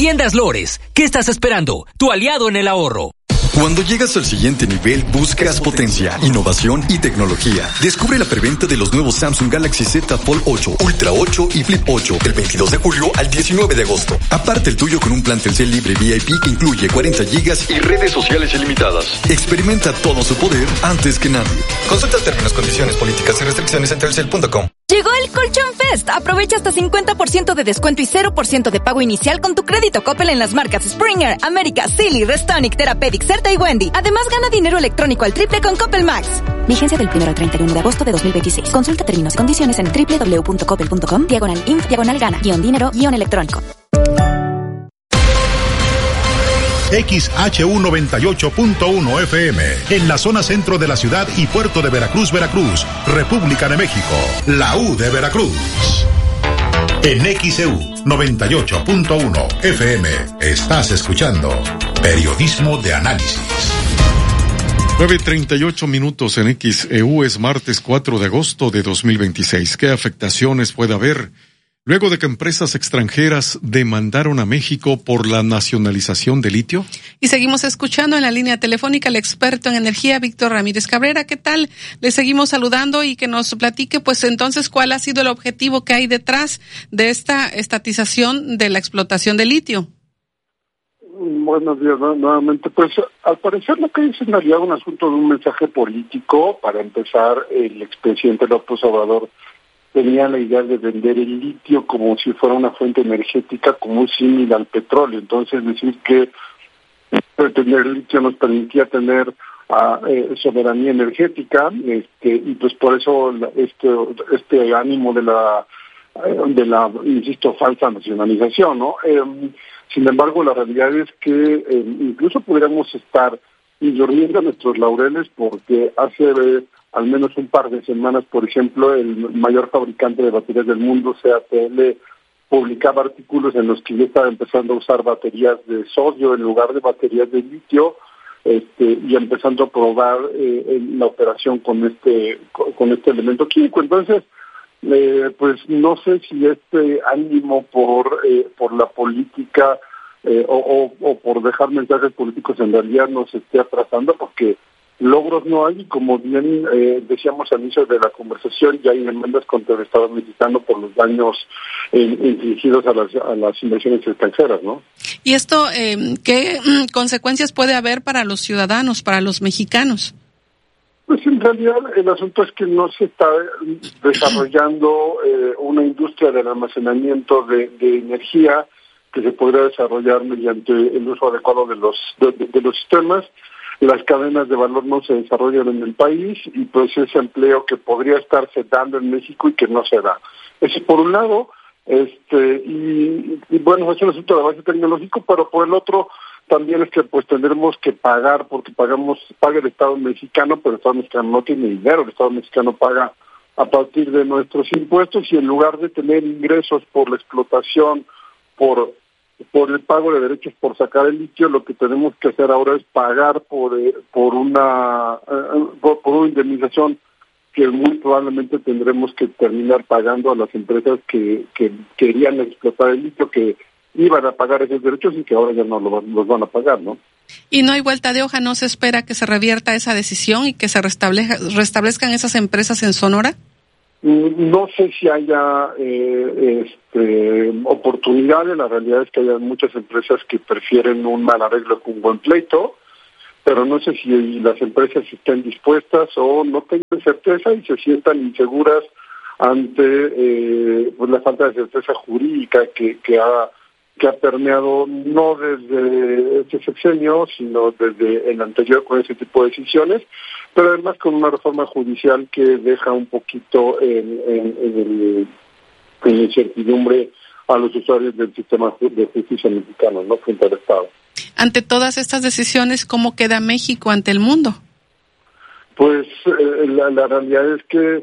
Tiendas Lores, ¿qué estás esperando? Tu aliado en el ahorro. Cuando llegas al siguiente nivel, buscas potencia, innovación y tecnología. Descubre la preventa de los nuevos Samsung Galaxy Z Fold 8, Ultra 8 y Flip 8 del 22 de julio al 19 de agosto. Aparte el tuyo con un plan Telcel libre VIP que incluye 40 gigas y redes sociales ilimitadas. Experimenta todo su poder antes que nadie. Consulta términos, condiciones, políticas y restricciones en telcel.com. Llegó el Colchón Fest. Aprovecha hasta 50% de descuento y 0% de pago inicial con tu crédito Coppel en las marcas Springer, América, Silly, Restonic, Therapeutic, Certa y Wendy. Además, gana dinero electrónico al triple con Coppel Max. Vigencia del 1 al 31 de agosto de 2026. Consulta términos y condiciones en www.coppel.com/inf/gana-dinero-electrónico. XHU 98.1 FM, en la zona centro de la ciudad y puerto de Veracruz, Veracruz, República de México, la U de Veracruz. En XEU 98.1 FM, estás escuchando Periodismo de Análisis. 9:38 en XEU, es martes 4 de agosto de 2026. ¿Qué afectaciones puede haber luego de que empresas extranjeras demandaron a México por la nacionalización de litio? Y seguimos escuchando en la línea telefónica al experto en energía, Víctor Ramírez Cabrera. ¿Qué tal? Le seguimos saludando y que nos platique, pues entonces, cuál ha sido el objetivo que hay detrás de esta estatización de la explotación de litio. Buenos días, nuevamente. Pues al parecer lo que es en realidad un asunto de un mensaje político. Para empezar, el expresidente López Obrador tenía la idea de vender el litio como si fuera una fuente energética como un símil al petróleo. Entonces decir que tener litio nos permitía tener soberanía energética, y pues por eso este ánimo de la insisto, falsa nacionalización, ¿no? Sin embargo, la realidad es que incluso podríamos estar durmiendo nuestros laureles, porque hace al menos un par de semanas, por ejemplo, el mayor fabricante de baterías del mundo, CATL, publicaba artículos en los que ya estaba empezando a usar baterías de sodio en lugar de baterías de litio, y empezando a probar la operación con este elemento químico. Entonces, pues no sé si este ánimo por la política o por dejar mensajes políticos en realidad nos esté atrasando, porque logros no hay, y como bien decíamos al inicio de la conversación, ya hay demandas contra el Estado mexicano por los daños infligidos a las inversiones extranjeras, ¿no? ¿Y esto qué consecuencias puede haber para los ciudadanos, para los mexicanos? Pues en realidad el asunto es que no se está desarrollando una industria del almacenamiento de energía que se podría desarrollar mediante el uso adecuado de los sistemas. Las cadenas de valor no se desarrollan en el país, y pues ese empleo que podría estarse dando en México y que no se da. Eso por un lado, y bueno, es un asunto de avance tecnológico, pero por el otro también es que pues tendremos que pagar, porque paga el Estado mexicano, pero el Estado mexicano no tiene dinero. El Estado mexicano paga a partir de nuestros impuestos, y en lugar de tener ingresos por la explotación, por el pago de derechos por sacar el litio, lo que tenemos que hacer ahora es pagar por una indemnización que muy probablemente tendremos que terminar pagando a las empresas que querían explotar el litio, que iban a pagar esos derechos y que ahora ya no los van a pagar, ¿no? Y no hay vuelta de hoja, ¿no se espera que se revierta esa decisión y que se restablezcan esas empresas en Sonora? No sé si haya oportunidades. La realidad es que hay muchas empresas que prefieren un mal arreglo que un buen pleito, pero no sé si las empresas estén dispuestas o no tengan certeza y se sientan inseguras ante pues la falta de certeza jurídica que ha permeado no desde este sexenio, sino desde el anterior con ese tipo de decisiones, pero además con una reforma judicial que deja un poquito en incertidumbre a los usuarios del sistema de justicia mexicano, ¿no?, frente al Estado. Ante todas estas decisiones, ¿cómo queda México ante el mundo? Pues la realidad es que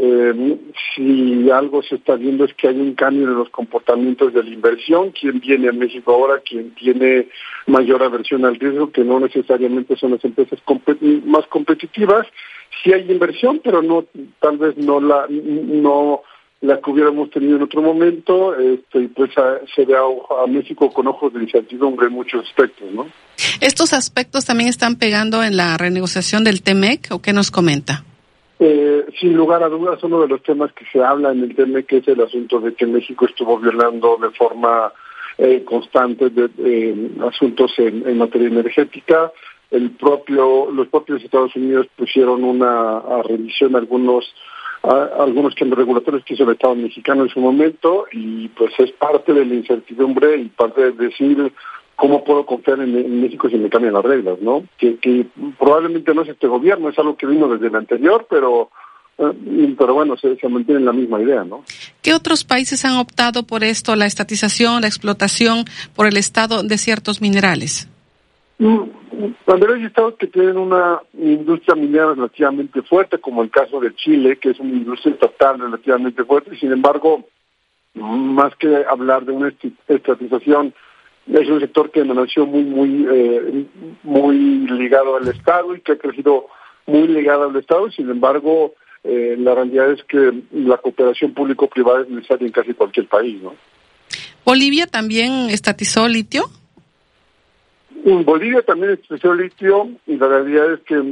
si algo se está viendo es que hay un cambio en los comportamientos de la inversión. ¿Quién viene a México ahora? ¿Quién tiene mayor aversión al riesgo? Que no necesariamente son las empresas más competitivas. Sí hay inversión, pero no, tal vez no la que hubiéramos tenido en otro momento, y pues se ve a México con ojos de incertidumbre en muchos aspectos, ¿no? ¿Estos aspectos también están pegando en la renegociación del TEMEC o qué nos comenta? Sin lugar a dudas, uno de los temas que se habla en el TEMEC es el asunto de que México estuvo violando de forma constante de asuntos en materia energética. Los propios Estados Unidos pusieron una revisión algunos cambios regulatorios que hizo el Estado mexicano en su momento, y pues es parte de la incertidumbre y parte de decir cómo puedo confiar en México si me cambian las reglas, ¿no? Que probablemente no es este gobierno, es algo que vino desde el anterior, pero bueno, se mantiene la misma idea, ¿no? ¿Qué otros países han optado por esto, la estatización, la explotación por el estado de ciertos minerales? Cuando hay estados que tienen una industria minera relativamente fuerte, como el caso de Chile, que es una industria estatal relativamente fuerte, y sin embargo, más que hablar de una estatización, es un sector que nació muy ligado al Estado y que ha crecido muy ligado al Estado, y sin embargo, la realidad es que la cooperación público-privada es necesaria en casi cualquier país, ¿no? ¿Bolivia también estatizó litio? Bolivia también estatizó litio, y la realidad es que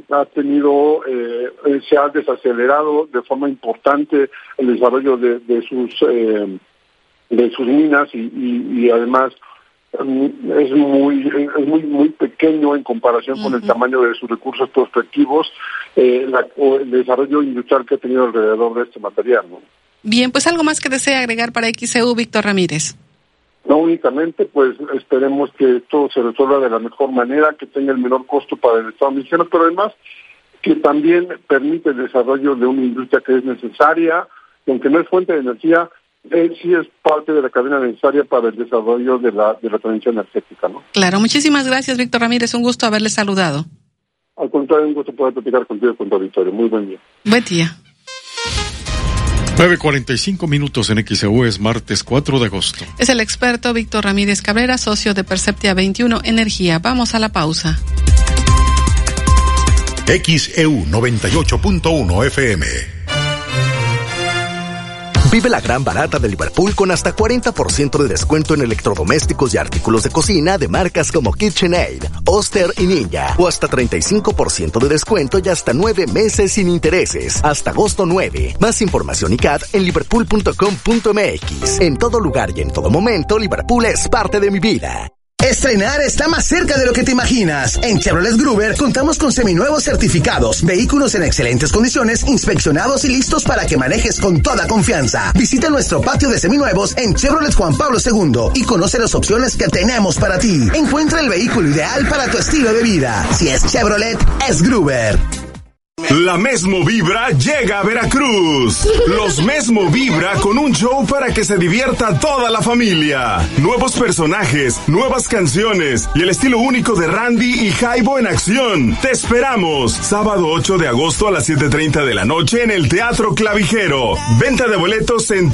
se ha desacelerado de forma importante el desarrollo de sus minas, y además es muy pequeño en comparación con el tamaño de sus recursos prospectivos, el desarrollo industrial que ha tenido alrededor de este material, ¿no? Bien, pues algo más que desea agregar para XEU, Víctor Ramírez. No únicamente, pues esperemos que todo se resuelva de la mejor manera, que tenga el menor costo para el Estado mexicano, pero además que también permite el desarrollo de una industria que es necesaria, y aunque no es fuente de energía, sí es parte de la cadena necesaria para el desarrollo de la transición energética, ¿no? Claro, muchísimas gracias, Víctor Ramírez, un gusto haberle saludado. Al contrario, un gusto poder platicar contigo y con tu auditorio. Muy buen día. Buen día. 9:45 en XEU, es martes 4 de agosto. Es el experto Víctor Ramírez Cabrera, socio de Perceptia 21 Energía. Vamos a la pausa. XEU 98.1 FM. Vive la gran barata de Liverpool con hasta 40% de descuento en electrodomésticos y artículos de cocina de marcas como KitchenAid, Oster y Ninja. O hasta 35% de descuento y hasta 9 meses sin intereses. Hasta agosto 9. Más información y CAD en liverpool.com.mx. En todo lugar y en todo momento, Liverpool es parte de mi vida. Estrenar está más cerca de lo que te imaginas. En Chevrolet Gruber contamos con seminuevos certificados, vehículos en excelentes condiciones, inspeccionados y listos para que manejes con toda confianza. Visita nuestro patio de seminuevos en Chevrolet Juan Pablo II y conoce las opciones que tenemos para ti. Encuentra el vehículo ideal para tu estilo de vida. Si es Chevrolet, es Gruber. La Mesmo Vibra llega a Veracruz. Los Mesmo Vibra con un show para que se divierta toda la familia. Nuevos personajes, nuevas canciones y el estilo único de Randy y Jaibo en acción. Te esperamos. Sábado 8 de agosto a las 7:30 de la noche en el Teatro Clavijero. Venta de boletos en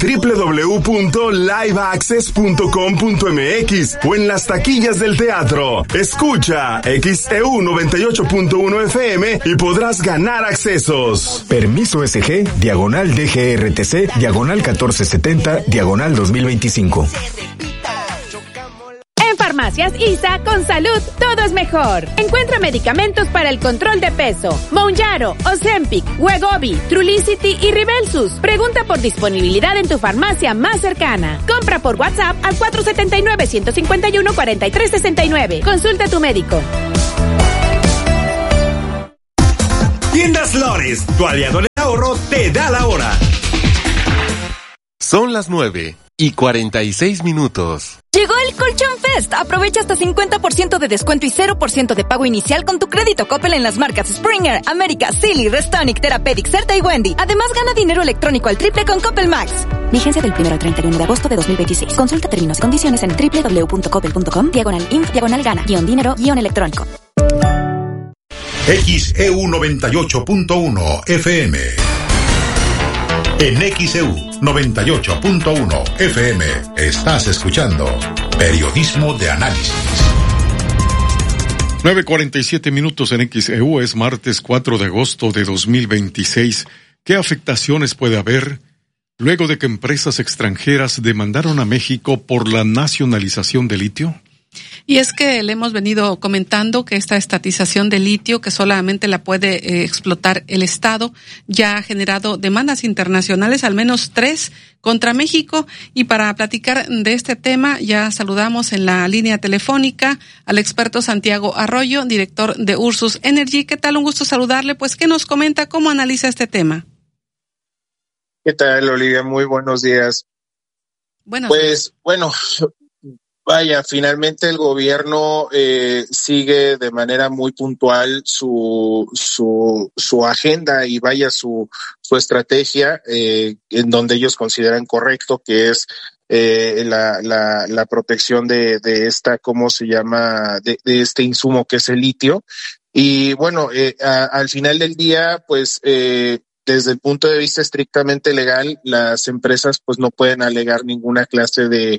www.liveaccess.com.mx o en las taquillas del teatro. Escucha XEU 98.1 FM y podrás ganar accesos. Permiso SG, diagonal DGRTC, diagonal 1470, diagonal 2025. En Farmacias ISA, con salud, todo es mejor. Encuentra medicamentos para el control de peso: Mounjaro, Ozempic, Wegovy, Trulicity y Ribelsus. Pregunta por disponibilidad en tu farmacia más cercana. Compra por WhatsApp al 479-151-4369. Consulta a tu médico. Tiendas Lores, tu aliado en el ahorro, te da la hora. Son las 9:46. Llegó el Colchón Fest. Aprovecha hasta 50% de descuento y 0% de pago inicial con tu crédito Coppel en las marcas Springer, América, Silly, Restonic, Therapeutic, Certa y Wendy. Además, gana dinero electrónico al triple con Coppel Max. Vigencia del 1 al 31 de agosto de 2026. Consulta términos y condiciones en www.coppel.com/inf/gana-dinero-electrónico. XEU 98.1 FM. En XEU 98.1 FM estás escuchando Periodismo de Análisis. 9:47 en XEU, es martes 4 de agosto de 2026. ¿Qué afectaciones puede haber Luego de que empresas extranjeras demandaron a México por la nacionalización de litio. Y es que le hemos venido comentando que esta estatización de litio, que solamente la puede explotar el Estado, ya ha generado demandas internacionales, al menos 3 contra México. Y para platicar de este tema, ya saludamos en la línea telefónica al experto Santiago Arroyo, director de Ursus Energy. ¿Qué tal? Un gusto saludarle. Pues, ¿qué nos comenta? ¿Cómo analiza este tema? ¿Qué tal, Olivia? Muy buenos días. Bueno, vaya, finalmente el gobierno sigue de manera muy puntual su agenda y vaya su estrategia en donde ellos consideran correcto, que es la protección de esta, ¿cómo se llama? De este insumo que es el litio. Y bueno, al final del día, pues desde el punto de vista estrictamente legal, las empresas pues no pueden alegar ninguna clase de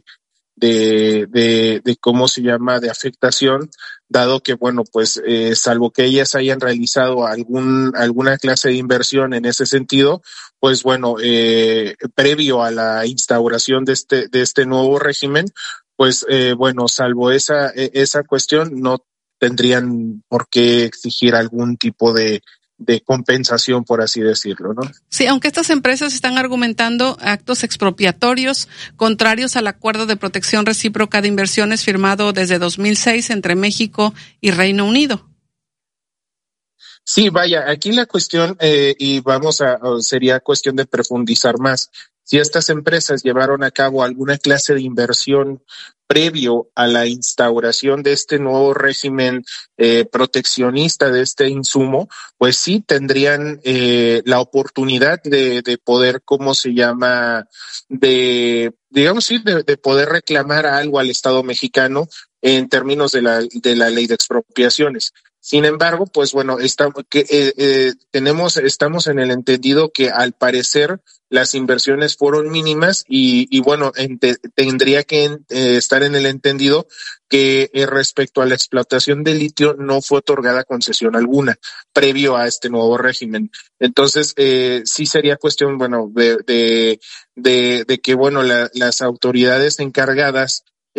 cómo se llama, de afectación, dado que, bueno, pues salvo que ellas hayan realizado alguna clase de inversión en ese sentido, pues bueno, previo a la instauración de este nuevo régimen, pues bueno, salvo esa cuestión, no tendrían por qué exigir algún tipo de compensación, por así decirlo, ¿no? Sí, aunque estas empresas están argumentando actos expropiatorios contrarios al Acuerdo de Protección Recíproca de Inversiones firmado desde 2006 entre México y Reino Unido. Sí, vaya, aquí la cuestión, sería cuestión de profundizar más. Si estas empresas llevaron a cabo alguna clase de inversión previo a la instauración de este nuevo régimen proteccionista de este insumo, pues sí tendrían la oportunidad de poder, ¿cómo se llama? De poder reclamar algo al Estado mexicano en términos de la ley de expropiaciones. Sin embargo, pues bueno, estamos en el entendido que al parecer las inversiones fueron mínimas y bueno, tendría que estar en el entendido que respecto a la explotación de litio no fue otorgada concesión alguna previo a este nuevo régimen. Entonces, sí sería cuestión, bueno, de que, bueno, las autoridades encargadas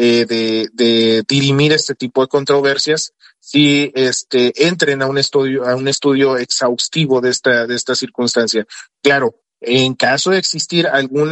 de dirimir este tipo de controversias si entren a un estudio exhaustivo de esta circunstancia. Claro, en caso de existir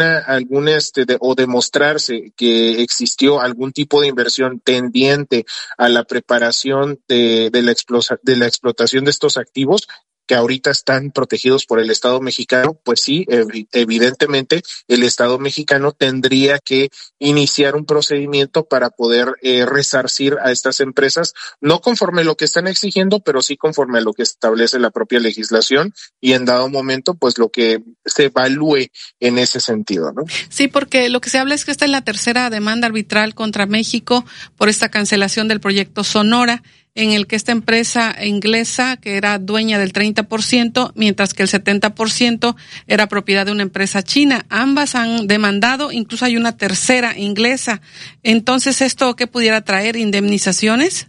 o demostrarse que existió algún tipo de inversión tendiente a la preparación de la explotación de estos activos, que ahorita están protegidos por el Estado mexicano, pues sí, evidentemente el Estado mexicano tendría que iniciar un procedimiento para poder resarcir a estas empresas, no conforme a lo que están exigiendo, pero sí conforme a lo que establece la propia legislación y en dado momento, pues lo que se evalúe en ese sentido, ¿no? Sí, porque lo que se habla es que esta es la tercera demanda arbitral contra México por esta cancelación del proyecto Sonora, en el que esta empresa inglesa, que era dueña del 30%, mientras que el 70% era propiedad de una empresa china. Ambas han demandado, incluso hay una tercera inglesa. Entonces, ¿esto qué pudiera traer? ¿Indemnizaciones?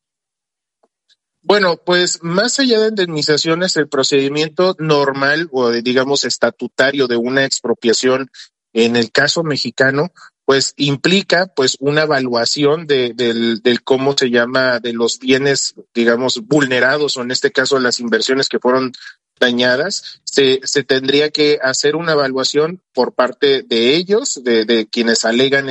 Bueno, pues más allá de indemnizaciones, el procedimiento normal o digamos estatutario de una expropiación en el caso mexicano, pues implica pues una evaluación del cómo se llama, de los bienes, digamos, vulnerados, o en este caso las inversiones que fueron dañadas. Se tendría que hacer una evaluación por parte de ellos, de quienes alegan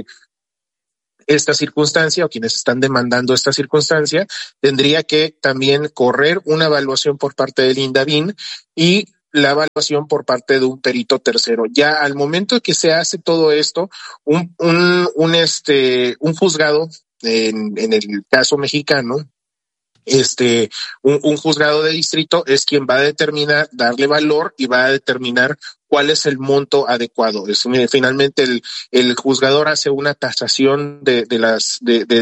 esta circunstancia o quienes están demandando esta circunstancia. Tendría que también correr una evaluación por parte del INDABIN y la evaluación por parte de un perito tercero. Ya al momento que se hace todo esto, un juzgado, en el caso mexicano, un juzgado de distrito es quien va a determinar, darle valor y va a determinar cuál es el monto adecuado. Finalmente el juzgador hace una tasación de las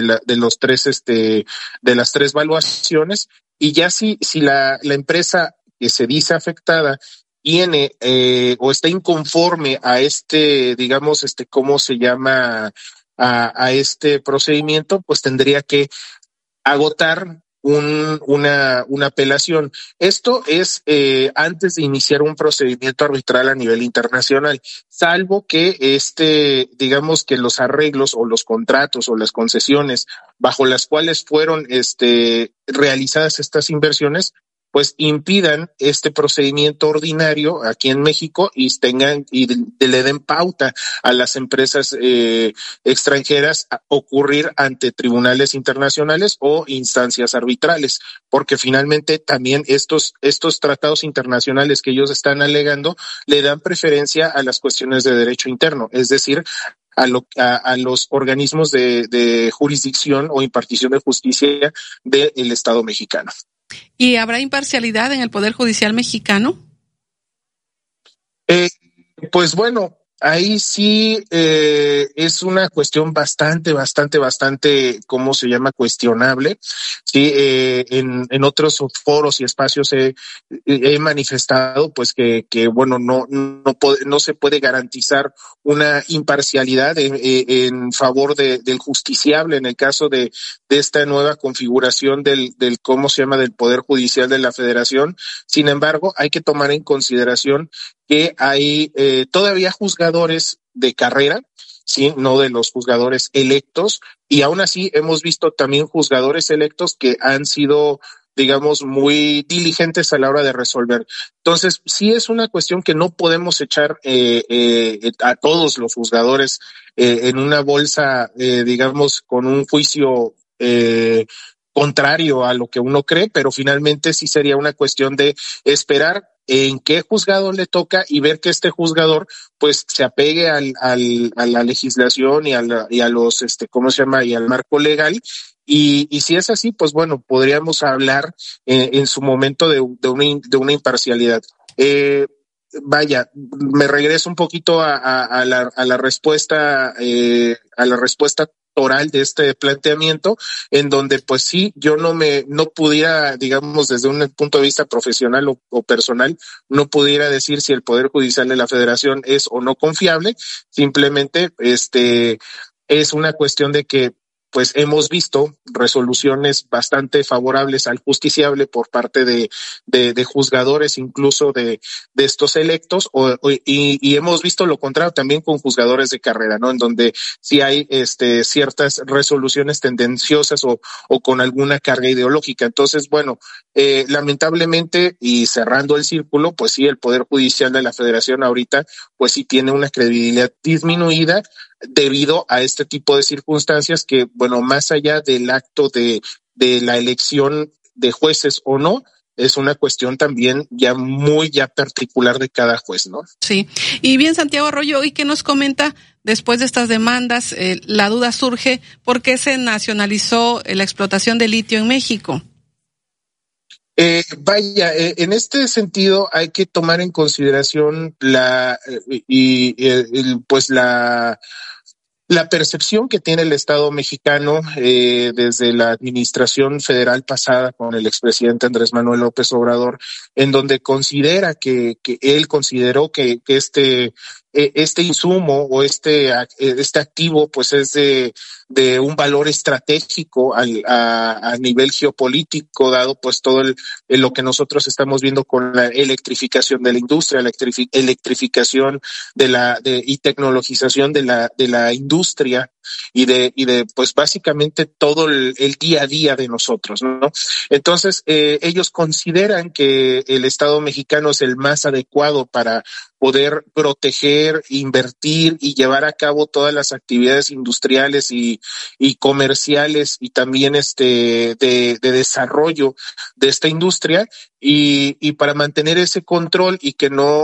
tres evaluaciones, y ya si la empresa que se dice afectada tiene o está inconforme a ¿cómo se llama? A este procedimiento, pues tendría que agotar una apelación. Esto es antes de iniciar un procedimiento arbitral a nivel internacional, salvo que digamos que los arreglos o los contratos o las concesiones bajo las cuales fueron realizadas estas inversiones pues impidan este procedimiento ordinario aquí en México y le den pauta a las empresas extranjeras a ocurrir ante tribunales internacionales o instancias arbitrales, porque finalmente también estos tratados internacionales que ellos están alegando le dan preferencia a las cuestiones de derecho interno, es decir, a los organismos de jurisdicción o impartición de justicia del Estado mexicano. ¿Y habrá imparcialidad en el Poder Judicial mexicano? Pues bueno, ahí sí es una cuestión bastante, ¿cómo se llama? Cuestionable. Sí, en otros foros y espacios he manifestado pues que bueno, no se puede garantizar una imparcialidad en favor del justiciable en el caso de esta nueva configuración del ¿cómo se llama? Del Poder Judicial de la Federación. Sin embargo, hay que tomar en consideración que hay todavía juzgadores de carrera, sí, no de los juzgadores electos, y aún así hemos visto también juzgadores electos que han sido, digamos, muy diligentes a la hora de resolver. Entonces, sí es una cuestión que no podemos echar a todos los juzgadores en una bolsa, digamos, con un juicio contrario a lo que uno cree, pero finalmente sí sería una cuestión de esperar en qué juzgado le toca y ver que este juzgador pues se apegue a la legislación y a los ¿cómo se llama? Y al marco legal. Y si es así, pues bueno, podríamos hablar en su momento de una imparcialidad. Vaya, me regreso un poquito a la respuesta oral de este planteamiento, en donde pues sí, yo no pudiera, digamos, desde un punto de vista profesional o personal, no pudiera decir si el Poder Judicial de la Federación es o no confiable. Simplemente es una cuestión de que pues hemos visto resoluciones bastante favorables al justiciable por parte de juzgadores, incluso de estos electos, y hemos visto lo contrario también con juzgadores de carrera, ¿no? En donde sí hay ciertas resoluciones tendenciosas o con alguna carga ideológica. Entonces, bueno, lamentablemente, y cerrando el círculo, pues sí, el Poder Judicial de la Federación ahorita, pues sí tiene una credibilidad disminuida debido a este tipo de circunstancias que, bueno, más allá del acto de la elección de jueces o no, es una cuestión también muy particular de cada juez, ¿no? Sí. Y bien, Santiago Arroyo, ¿y qué nos comenta después de estas demandas? La duda surge, ¿por qué se nacionalizó la explotación de litio en México? En este sentido hay que tomar en consideración la percepción que tiene el Estado mexicano desde la administración federal pasada con el expresidente Andrés Manuel López Obrador, en donde considera que él consideró que este insumo o este activo pues es de un valor estratégico a nivel geopolítico, dado pues todo lo que nosotros estamos viendo con la electrificación de la industria, electrificación y tecnologización de la industria y de pues básicamente todo el día a día de nosotros, ¿no? Entonces, ellos consideran que el Estado mexicano es el más adecuado para poder proteger, invertir y llevar a cabo todas las actividades industriales y comerciales y también de desarrollo de esta industria y para mantener ese control y que no